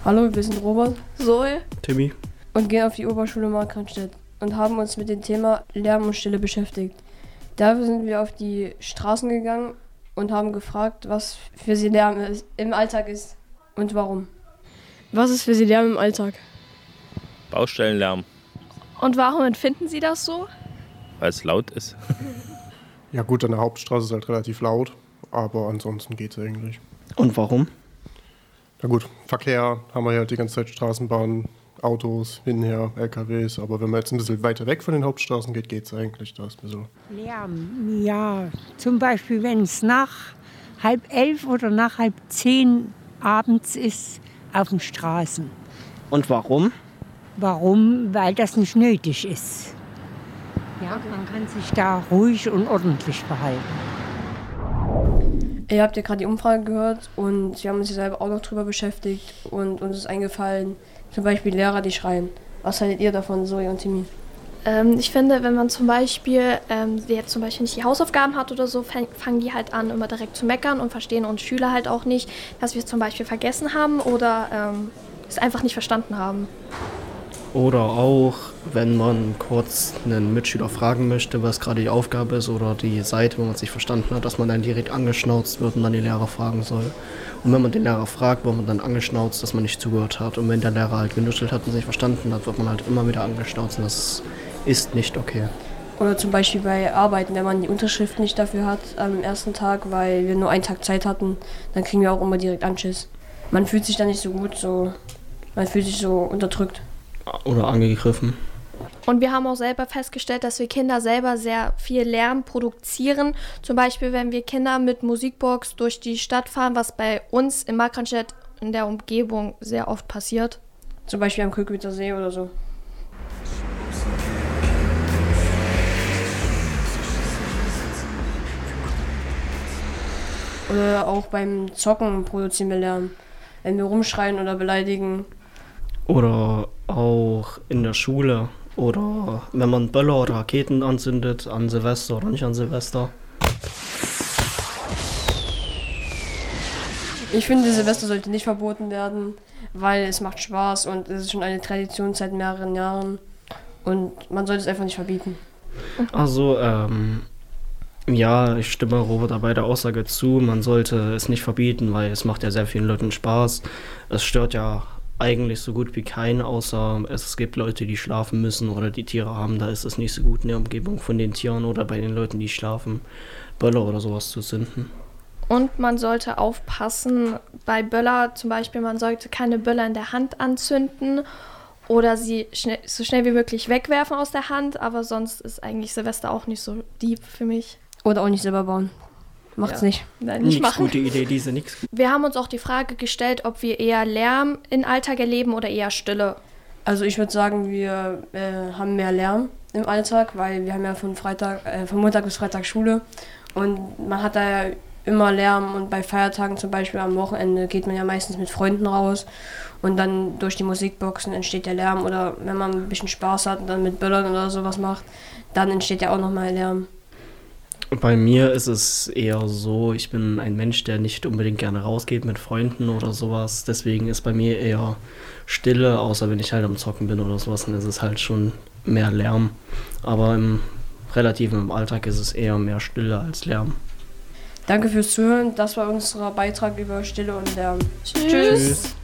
Hallo, wir sind Robert, Zoe Timmy. und gehen auf die Oberschule Markranstädt und haben uns mit dem Thema Lärm und Stille beschäftigt. Dafür sind wir auf die Straßen gegangen und haben gefragt, was für sie Lärm im Alltag ist und warum. Was ist für sie Lärm im Alltag? Baustellenlärm, Und warum empfinden Sie das so? weil es laut ist. Ja gut, an der Hauptstraße ist halt relativ laut, aber ansonsten geht's eigentlich. Und warum? Na gut, Verkehr haben wir ja die ganze Zeit Straßenbahnen, Autos, hinher, LKWs, aber wenn man jetzt ein bisschen weiter weg von den Hauptstraßen geht, geht's eigentlich. Da ist ein bisschen Lärm, ja. Zum Beispiel, wenn es nach 10:30 oder nach 9:30 abends ist auf den Straßen. Und warum? Warum? Weil das nicht nötig ist. Ja, man kann sich da ruhig und ordentlich verhalten. Ihr habt ja gerade die Umfrage gehört und wir haben uns hier selber auch noch drüber beschäftigt und uns ist eingefallen, zum Beispiel Lehrer, die schreien. Was haltet ihr davon, Zoe und Timmy? Ich finde, wenn man zum Beispiel, jetzt zum Beispiel nicht die Hausaufgaben hat oder so, fangen die halt an, immer direkt zu meckern und verstehen uns Schüler halt auch nicht, dass wir es zum Beispiel vergessen haben oder es einfach nicht verstanden haben. Oder auch, wenn man kurz einen Mitschüler fragen möchte, was gerade die Aufgabe ist oder die Seite, wo man sich verstanden hat, dass man dann direkt angeschnauzt wird und dann die Lehrer fragen soll. Und wenn man den Lehrer fragt, wird man dann angeschnauzt, dass man nicht zugehört hat. Und wenn der Lehrer halt genuschelt hat und sich verstanden hat, wird man halt immer wieder angeschnauzt und das ist nicht okay. Oder zum Beispiel bei Arbeiten, wenn man die Unterschrift nicht dafür hat am ersten Tag, weil wir nur einen Tag Zeit hatten, dann kriegen wir auch immer direkt Anschiss. Man fühlt sich dann nicht so gut, man fühlt sich so unterdrückt. Oder angegriffen. Und wir haben auch selber festgestellt, dass wir Kinder selber sehr viel Lärm produzieren. Zum Beispiel, wenn wir Kinder mit Musikbox durch die Stadt fahren, was bei uns in Markranstädt in der Umgebung sehr oft passiert. Zum Beispiel am Kökwitzer See oder so. Oder auch beim Zocken produzieren wir Lärm. Wenn wir rumschreien oder beleidigen. Oder auch in der Schule. Oder wenn man Böller oder Raketen anzündet an Silvester oder nicht an Silvester. Ich finde, Silvester sollte nicht verboten werden, weil es macht Spaß und es ist schon eine Tradition seit mehreren Jahren. Und man sollte es einfach nicht verbieten. Also, ja, ich stimme Robert bei der Aussage zu. Man sollte es nicht verbieten, weil es macht ja sehr vielen Leuten Spaß. Es stört ja eigentlich so gut wie keinen, außer es gibt Leute, die schlafen müssen oder die Tiere haben. Da ist es nicht so gut in der Umgebung von den Tieren oder bei den Leuten, die schlafen, Böller oder sowas zu zünden. Und man sollte aufpassen, bei Böller zum Beispiel, man sollte keine Böller in der Hand anzünden oder sie so schnell wie möglich wegwerfen aus der Hand, aber sonst ist eigentlich Silvester auch nicht so deep für mich. Oder auch nicht selber bauen. Macht's nicht. Nein, nicht Nix machen. gute Idee, diese nix. Wir haben uns auch die Frage gestellt, ob wir eher Lärm im Alltag erleben oder eher Stille. Also ich würde sagen, wir haben mehr Lärm im Alltag, weil wir haben ja von Montag bis Freitag Schule und man hat da ja immer Lärm und bei Feiertagen zum Beispiel am Wochenende geht man ja meistens mit Freunden raus und dann durch die Musikboxen entsteht der Lärm oder wenn man ein bisschen Spaß hat und dann mit Böllern oder sowas macht, dann entsteht ja auch nochmal Lärm. Bei mir ist es eher so, ich bin ein Mensch, der nicht unbedingt gerne rausgeht mit Freunden oder sowas. Deswegen ist bei mir eher Stille, außer wenn ich halt am Zocken bin oder sowas, dann ist es halt schon mehr Lärm. Aber im Alltag ist es eher mehr Stille als Lärm. Danke fürs Zuhören. Das war unser Beitrag über Stille und Lärm. Tschüss.